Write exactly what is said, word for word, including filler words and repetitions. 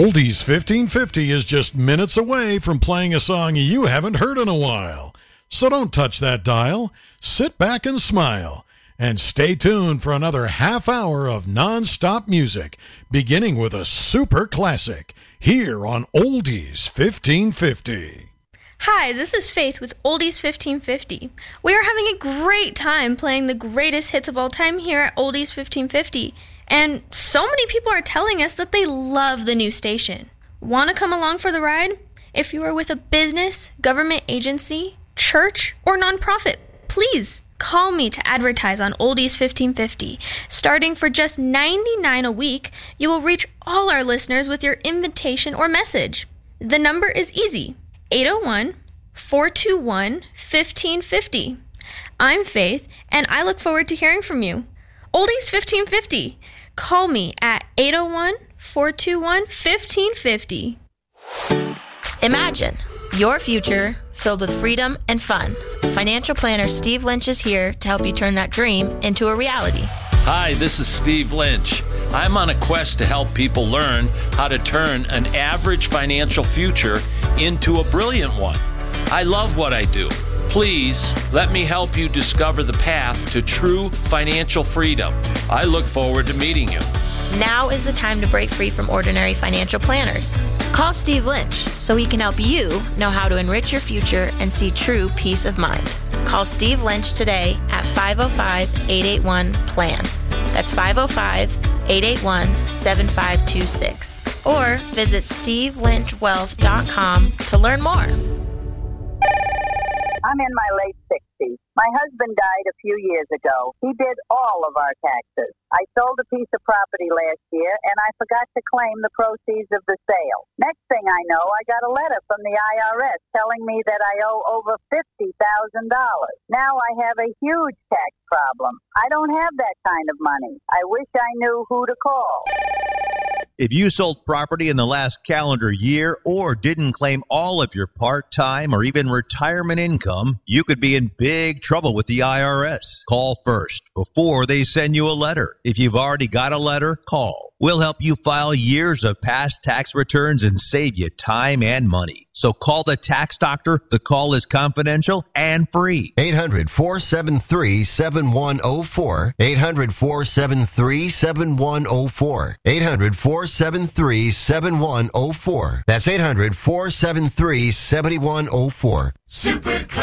Oldies fifteen fifty is just minutes away from playing a song you haven't heard in a while. So don't touch that dial. Sit back and smile. And stay tuned for another half hour of non-stop music, beginning with a super classic, here on Oldies fifteen fifty. Hi, this is Faith with Oldies fifteen fifty. We are having a great time playing the greatest hits of all time here at Oldies fifteen fifty. And so many people are telling us that they love the new station. Want to come along for the ride? If you are with a business, government agency, church, or nonprofit, please call me to advertise on Oldies fifteen fifty. Starting for just ninety-nine dollars a week, you will reach all our listeners with your invitation or message. The number is easy, eight oh one, four two one, one five five zero. I'm Faith, and I look forward to hearing from you. Oldies fifteen fifty. Call me at eight oh one, four two one, one five five zero. Imagine your future filled with freedom and fun. Financial planner Steve Lynch is here to help you turn that dream into a reality. Hi, this is Steve Lynch. I'm on a quest to help people learn how to turn an average financial future into a brilliant one. I love what I do. Please let me help you discover the path to true financial freedom. I look forward to meeting you. Now is the time to break free from ordinary financial planners. Call Steve Lynch so he can help you know how to enrich your future and see true peace of mind. Call Steve Lynch today at five oh five, eight eight one, P L A N. That's five oh five, eight eight one, seven five two six. Or visit steve lynch wealth dot com to learn more. I'm in my late sixties. My husband died a few years ago. He did all of our taxes. I sold a piece of property last year, and I forgot to claim the proceeds of the sale. Next thing I know, I got a letter from the I R S telling me that I owe over fifty thousand dollars. Now I have a huge tax problem. I don't have that kind of money. I wish I knew who to call. If you sold property in the last calendar year or didn't claim all of your part-time or even retirement income, you could be in big trouble with the I R S. Call first before they send you a letter. If you've already got a letter, call. We'll help you file years of past tax returns and save you time and money. So call the tax doctor. The call is confidential and free. eight hundred, four seven three, seven one zero four. eight hundred, four seven three, seven one zero four. eight hundred, four seven three, seven one zero four. That's eight hundred, four seven three, seven one zero four. Super